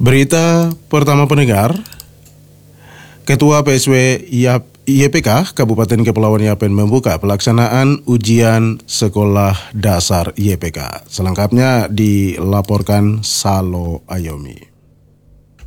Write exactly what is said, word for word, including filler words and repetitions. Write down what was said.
Berita pertama pendengar, Ketua P S W Y P K Kabupaten Kepulauan Yapen membuka pelaksanaan ujian sekolah dasar Y P K. Selengkapnya dilaporkan Salo Ayomi.